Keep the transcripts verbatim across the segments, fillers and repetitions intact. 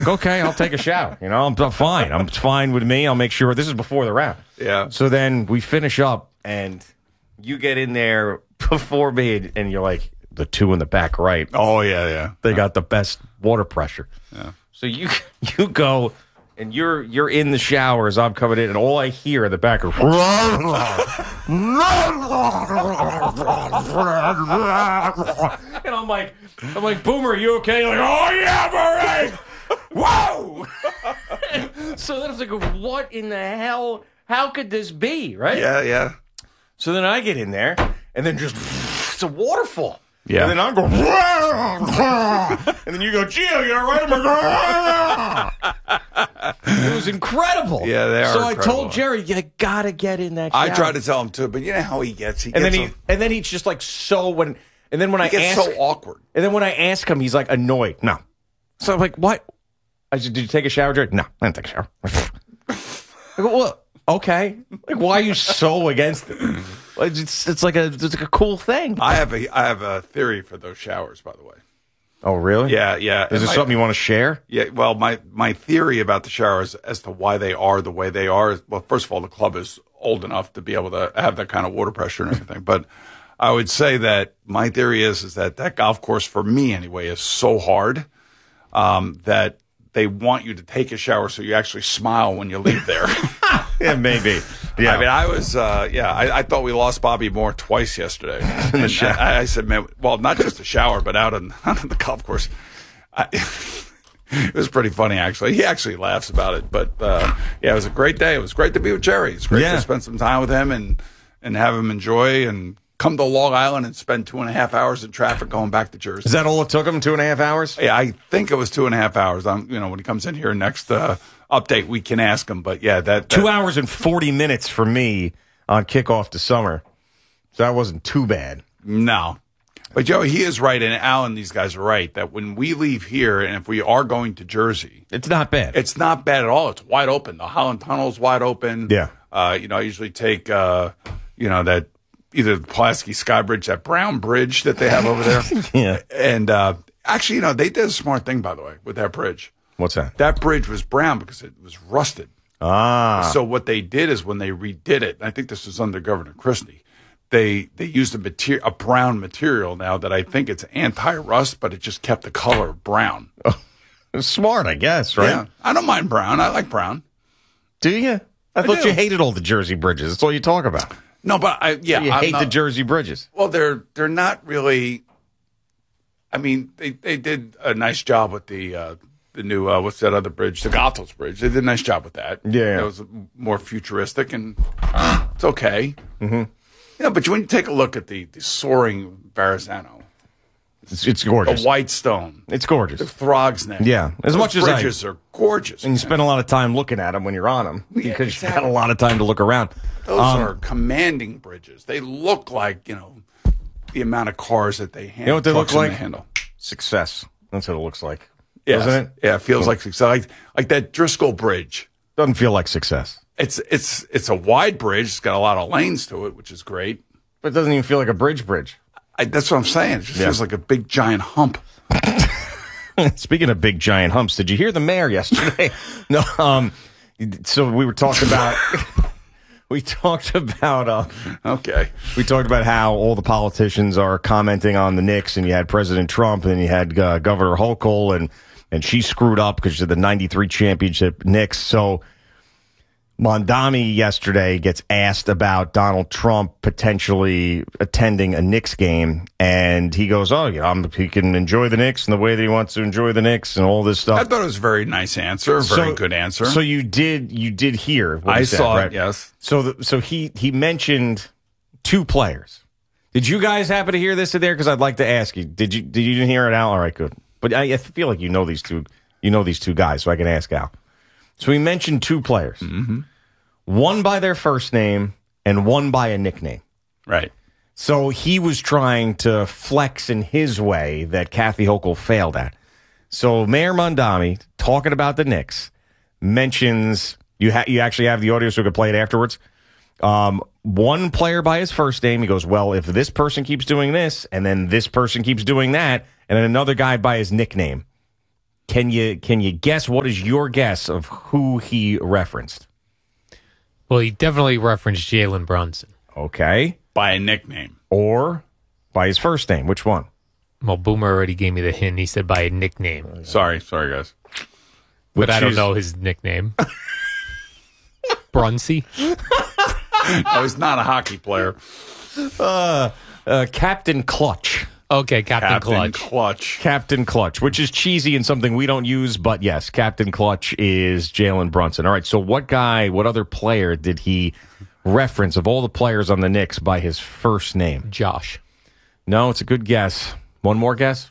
Okay, I'll take a shower. You know, I'm, I'm fine. I'm it's fine with me. I'll make sure. This is before the round. Yeah. So then we finish up, and you get in there before me, and you're like, the two in the back right. Oh, yeah, yeah. They got the best water pressure. Yeah. So you you go, and you're you're in the shower as I'm coming in, and all I hear in the back is, and I'm like, I'm like, Boomer, are you okay? Like, oh yeah, Murray. Whoa! So then I was like, what in the hell? How could this be, right? Yeah, yeah. So then I get in there, and then just, it's a waterfall. Yeah. And then I'm going, and then you go, Gio, you're all right? I'm like, it was incredible. Yeah, they are So I incredible. told Jerry, you got to get in that shower. I tried to tell him too, but you know how he gets. He And gets then he, so, and then he's just like so, when, and then when he I gets ask, so awkward. and then when I ask him, he's like annoyed. No. So I'm like, what? I said, did you take a shower, Jerry? No, I didn't take a shower. I go, well, okay. Like, why are you so against it? Like, It's, it's like a it's like a cool thing. I have a I have a theory for those showers, by the way. Oh, really? Yeah, yeah. Is And there my- something you want to share? Yeah, well, my, my theory about the showers as to why they are the way they are is, well, first of all, the club is old enough to be able to have that kind of water pressure and everything. But I would say that my theory is is that that golf course, for me anyway, is so hard um, that they want you to take a shower so you actually smile when you leave there. Yeah, maybe. Yeah. I mean, I was, uh, yeah, I, I thought we lost Bobby Moore twice yesterday. And I, I said, man, well, not just the shower, but out on, on the golf course. I, it was pretty funny, actually. He actually laughs about it. But, uh, yeah, it was a great day. It was great to be with Jerry. It's great Yeah. to spend some time with him and, and have him enjoy and come to Long Island and spend two and a half hours in traffic going back to Jersey. Is that all it took him? Two and a half hours? Yeah, I think it was two and a half hours. I'm, you know, when he comes in here next uh, update, we can ask him. But yeah, that, that Two hours and forty minutes for me on kickoff to summer. So that wasn't too bad. No. But Joey, he is right, and Alan, these guys are right, that when we leave here and if we are going to Jersey, It's not bad. it's not bad at all. It's wide open. The Holland Tunnel's wide open. Yeah. Uh, you know, I usually take, uh, you know, that either the Pulaski Sky Bridge, that brown bridge that they have over there. Yeah. And uh, actually, you know, they did a smart thing, by the way, with that bridge. What's that? That bridge was brown because it was rusted. Ah. So what they did is when they redid it, and I think this was under Governor Christie, they they used a material, a brown material now that I think it's anti-rust, but it just kept the color brown. Smart, I guess, right? Yeah, I don't mind brown. I like brown. Do you? I, thought do. you hated all the Jersey bridges. That's all you talk about. No, but I yeah, You I'm hate not- the Jersey bridges. Well, they're they're not really. I mean, they, they did a nice job with the uh, the new uh, what's that other bridge, the Goethals Bridge. They did a nice job with that. Yeah. It was more futuristic, and it's okay. Mm-hmm. Yeah, but when you take a look at the the soaring Verrazano, It's, it's the gorgeous. Whitestone, It's gorgeous. the Throgs Neck, Yeah, as those much as I- bridges are gorgeous. And you spend a lot of time looking at them when you're on them because you've got a exactly. lot of time to look around. Those Um, are commanding bridges. They look like, you know, the amount of cars that they handle. You know what they look like? Handle. Success. That's what it looks like. Yes. Doesn't it? Yeah, it feels like success. Like, like that Driscoll Bridge. Doesn't feel like success. It's it's it's a wide bridge. It's got a lot of lanes to it, which is great. But it doesn't even feel like a bridge bridge. I, that's what I'm saying. It just Yeah. feels like a big giant hump. Speaking of big giant humps, did you hear the mayor yesterday? no. Um. So we were talking about. we talked about. Uh, Okay. we talked about how all the politicians are commenting on the Knicks, and you had President Trump, and you had uh, Governor Hochul, and and she screwed up because she's the ninety-three championship Knicks. So Mondami yesterday gets asked about Donald Trump potentially attending a Knicks game, and he goes, "Oh, yeah, I'm, he can enjoy the Knicks in the way that he wants to enjoy the Knicks and all this stuff." I thought it was a very nice answer, a very So- good answer. So you did, you did hear. What he I said, saw right? it, yes. So, the, so he he mentioned two players. Did you guys happen to hear this in there? Because I'd like to ask you. Did you? Did you didn't hear it, Al? All right, good. But I, I feel like you know these two. You know these two guys, so I can ask Al. So he mentioned two players. Mm-hmm. One by their first name and one by a nickname. Right. So he was trying to flex in his way that Kathy Hochul failed at. So Mayor Mondami, talking about the Knicks, mentions, you ha- you actually have the audio so we can play it afterwards. Um, one player by his first name, he goes, well, if this person keeps doing this, and then this person keeps doing that, and then another guy by his nickname, Can you can you guess, what is your guess of who he referenced? Well, he definitely referenced Jalen Brunson. Okay. By a nickname. Or by his first name. Which one? Well, Boomer already gave me the hint. He said by a nickname. Sorry, sorry, guys. But Which I don't is- know his nickname. Brunsey? No, he's not a hockey player. Uh, uh, Captain Clutch. Okay, Captain, Captain Clutch. Clutch. Captain Clutch, which is cheesy and something we don't use, but yes, Captain Clutch is Jalen Brunson. All right, so what guy, what other player did he reference of all the players on the Knicks by his first name? Josh. No, it's a good guess. One more guess?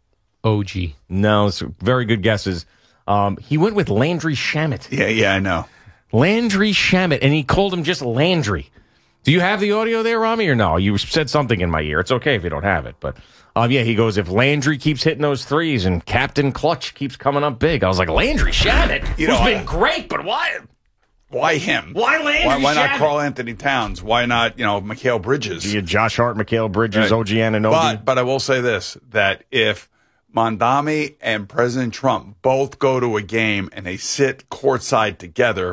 O G. No, it's very good guesses. Um, he went with Landry Shamet. Yeah, yeah, I know. Landry Shamet, and he called him just Landry. Do you have the audio there, Rami, or no? You said something in my ear. It's okay if you don't have it. But, um, yeah, he goes, if Landry keeps hitting those threes and Captain Clutch keeps coming up big. I was like, Landry Shamet, You who's know, been I- great, but why? Why him? Why Landry Why, why not Shamet? Carl Anthony Towns? Why not, you know, Mikal Bridges? You Josh Hart, Mikal Bridges, Right. O G Anunoby. But, but I will say this, that if Mondami and President Trump both go to a game and they sit courtside together,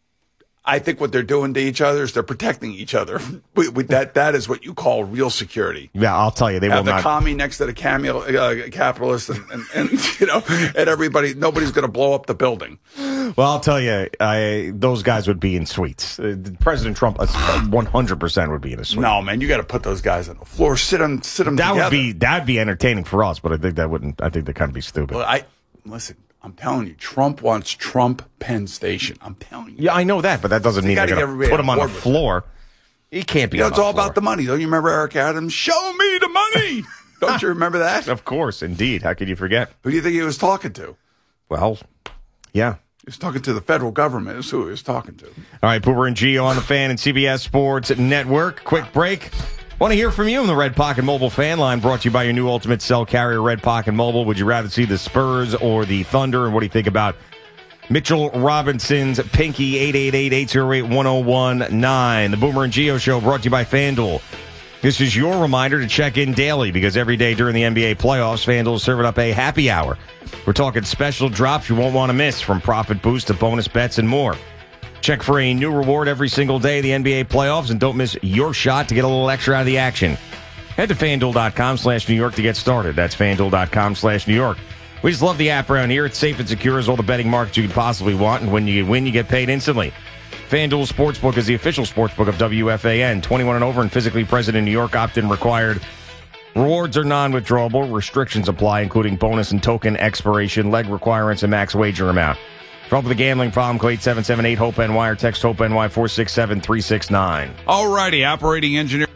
I think what they're doing to each other is they're protecting each other. We, we, that that is what you call real security. Yeah, I'll tell you, they will Have the not. commie next to the cameo, uh, capitalist, and, and, and you know, and everybody, nobody's going to blow up the building. Well, I'll tell you, I, those guys would be in suites. Uh, President Trump, uh, one hundred percent would be in a suite. No, man, you got to put those guys on the floor, sit them, sit them that together. would be that'd be entertaining for us, but I think that wouldn't. I think that kind of be stupid. Well, I listen. I'm telling you, Trump wants Trump Penn Station. I'm telling you. Yeah, I know that, but that doesn't mean they're gotta going get to everybody put him on on the board with floor. He can't be You know, on it's the all floor. about the money. Don't you remember Eric Adams? Show me the money. Don't you remember that? Of course, indeed. How could you forget? Who do you think he was talking to? Well, yeah. He was talking to the federal government. Is who he was talking to. All right, Pooper and Gio on the Fan and C B S Sports Network. Quick break. Want to hear from you on the Red Pocket Mobile fan line, brought to you by your new Ultimate Cell carrier, Red Pocket Mobile. Would you rather see the Spurs or the Thunder? And what do you think about Mitchell Robinson's Pinky? Eight eight eight, eight oh eight, one oh one nine. The Boomer and Gio Show brought to you by FanDuel. This is your reminder to check in daily because every day during the N B A playoffs, FanDuel is serving up a happy hour. We're talking special drops you won't want to miss, from profit boost to bonus bets and more. Check for a new reward every single day of the N B A playoffs and don't miss your shot to get a little extra out of the action. Head to FanDuel.com slash New York to get started. That's FanDuel.com slash New York. We just love the app around here. It's safe and secure as all the betting markets you could possibly want. And when you win, you get paid instantly. FanDuel Sportsbook is the official sportsbook of W F A N. twenty-one and over and physically present in New York. Opt-in required. Rewards are non-withdrawable. Restrictions apply, including bonus and token expiration, leg requirements, and max wager amount. For help with a gambling problem, call eight seven seven eight, HOPE N Y or text HOPE-N Y four six seven, three six nine. All righty, operating engineer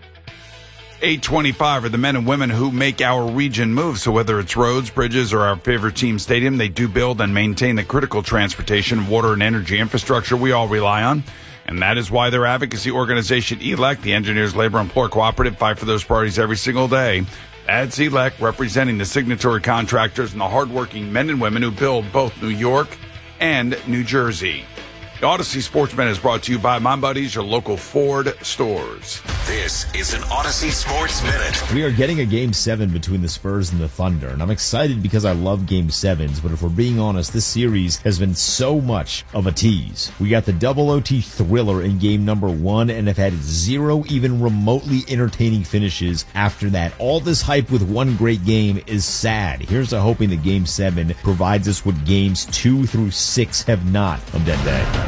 eight twenty-five are the men and women who make our region move. So whether it's roads, bridges, or our favorite team stadium, they do build and maintain the critical transportation, water, and energy infrastructure we all rely on. And that is why their advocacy organization, E L E C, the Engineers Labor Employer Cooperative, fight for those parties every single day. That's E L E C, representing the signatory contractors and the hardworking men and women who build both New York and New Jersey. The Odyssey Sportsman is brought to you by my buddies, your local Ford stores. This is an Odyssey Sports Minute. We are getting a Game seven between the Spurs and the Thunder, and I'm excited because I love Game sevens, but if we're being honest, this series has been so much of a tease. We got the double O T thriller in Game number one and have had zero even remotely entertaining finishes after that. All this hype with one great game is sad. Here's to hoping that Game seven provides us what Games two through six have not of that day.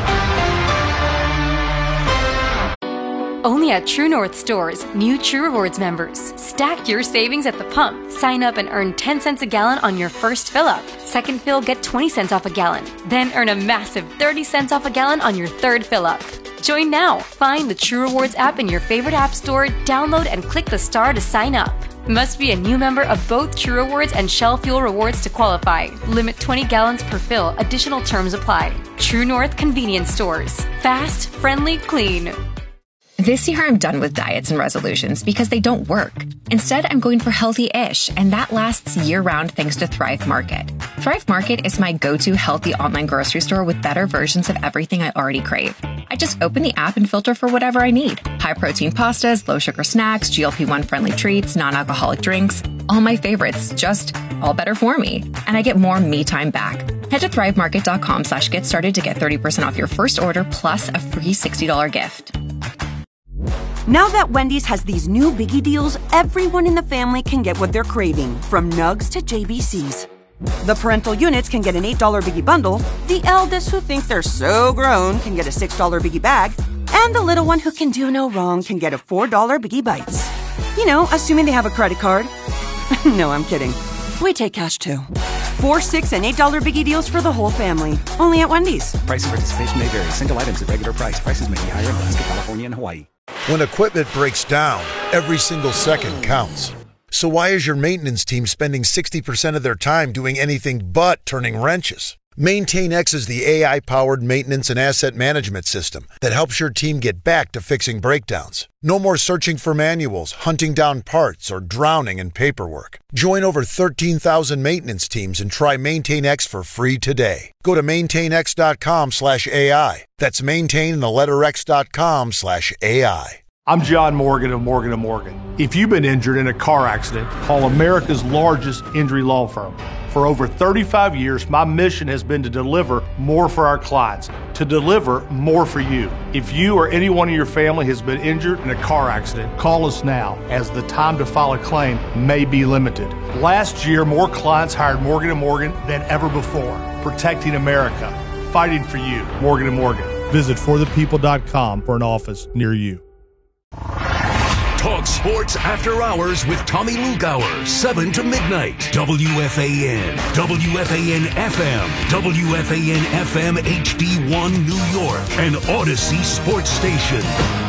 Only at True North stores, new True Rewards members. Stack your savings at the pump. Sign up and earn ten cents a gallon on your first fill up. Second fill, get twenty cents off a gallon. Then earn a massive thirty cents off a gallon on your third fill up. Join now. Find the True Rewards app in your favorite app store, download and click the star to sign up. Must be a new member of both True Rewards and Shell Fuel Rewards to qualify. Limit twenty gallons per fill. Additional terms apply. True North Convenience Stores. Fast, friendly, clean. This year, I'm done with diets and resolutions because they don't work. Instead, I'm going for healthy-ish, and that lasts year-round thanks to Thrive Market. Thrive Market is my go-to healthy online grocery store with better versions of everything I already crave. I just open the app and filter for whatever I need. High-protein pastas, low-sugar snacks, G L P one friendly treats, non-alcoholic drinks. All my favorites, just all better for me. And I get more me time back. Head to thrivemarket.com slash get started to get thirty percent off your first order plus a free sixty dollars gift. Now that Wendy's has these new biggie deals, everyone in the family can get what they're craving, from nugs to J B Cs. The parental units can get an eight dollars biggie bundle, the eldest who think they're so grown can get a six dollars biggie bag, and the little one who can do no wrong can get a four dollars biggie bites. You know, assuming they have a credit card. No, I'm kidding. We take cash too. Four, six, and eight dollar biggie deals for the whole family. Only at Wendy's. Price and participation may vary. Single items at regular price. Prices may be higher in Alaska, California, and Hawaii. When equipment breaks down, every single second counts. So why is your maintenance team spending sixty percent of their time doing anything but turning wrenches? MaintainX is the A I-powered maintenance and asset management system that helps your team get back to fixing breakdowns. No more searching for manuals, hunting down parts, or drowning in paperwork. Join over thirteen thousand maintenance teams and try MaintainX for free today. Go to maintainx.com slash AI. That's maintain and the letter x.com slash AI. I'm John Morgan of Morgan and Morgan. If you've been injured in a car accident, call America's largest injury law firm. For over thirty-five years, my mission has been to deliver more for our clients, to deliver more for you. If you or anyone in your family has been injured in a car accident, call us now, as the time to file a claim may be limited. Last year, more clients hired Morgan and Morgan than ever before, protecting America, fighting for you. Morgan and Morgan. Visit for the people dot com for an office near you. Talk sports after hours with Tommy Lugauer, seven to midnight. W F A N, W F A N F M, W F A N F M H D one New York, and Odyssey Sports Station.